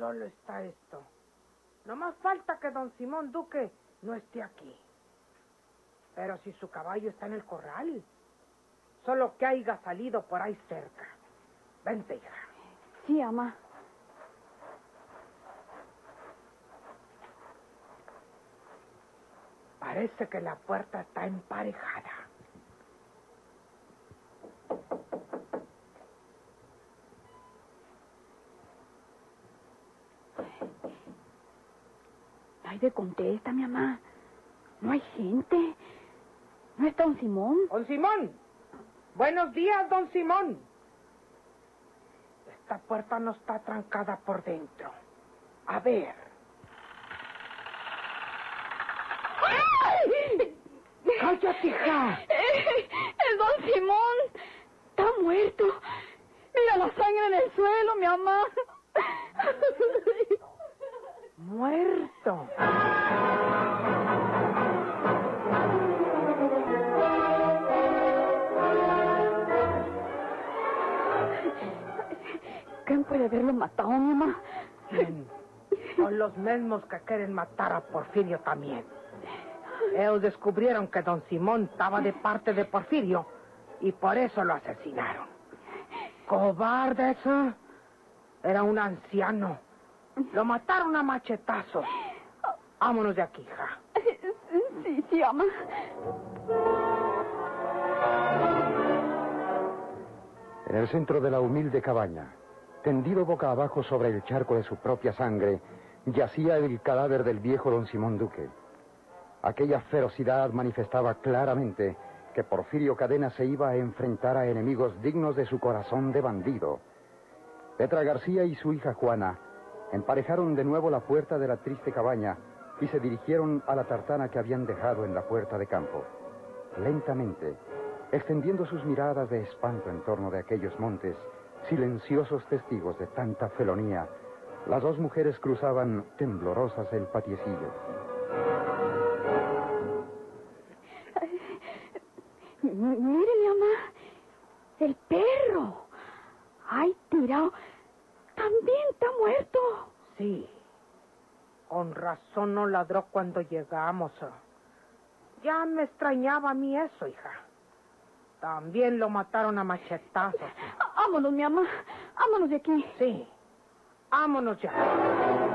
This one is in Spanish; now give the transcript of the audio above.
solo está esto. No más falta que don Simón Duque no esté aquí. Pero si su caballo está en el corral, solo que haya salido por ahí cerca. Vente, hija. Sí, ama. Parece que la puerta está emparejada. Ay, contesta, mi mamá. No hay gente. ¿No está don Simón? ¡Don Simón! ¡Buenos días, don Simón! Esta puerta no está trancada por dentro. A ver. ¡Ay! ¡Cállate, hija! ¡El don Simón! ¡Está muerto! ¡Mira la sangre en el suelo, mi mamá! ¡Muerto! ¿Quién puede haberlo matado, mi mamá? ¿Quién? Son los mismos que quieren matar a Porfirio también. Ellos descubrieron que don Simón estaba de parte de Porfirio y por eso lo asesinaron. ¡Cobardes! ¿Eh? Era un anciano. Lo mataron a machetazos. Vámonos de aquí, hija. Sí, mamá. En el centro de la humilde cabaña, tendido boca abajo sobre el charco de su propia sangre, yacía el cadáver del viejo don Simón Duque. Aquella ferocidad manifestaba claramente que Porfirio Cadena se iba a enfrentar a enemigos dignos de su corazón de bandido. Petra García y su hija Juana emparejaron de nuevo la puerta de la triste cabaña y se dirigieron a la tartana que habían dejado en la puerta de campo. Lentamente, extendiendo sus miradas de espanto en torno de aquellos montes, silenciosos testigos de tanta felonía, las dos mujeres cruzaban temblorosas el patiecillo. Mire, mi mamá, el perro. Ay, tirado. También está muerto. Sí. Con razón no ladró cuando llegamos. Ya me extrañaba a mí eso, hija. También lo mataron a machetazos. Vámonos, mi mamá. Vámonos de aquí. Sí. Vámonos ya.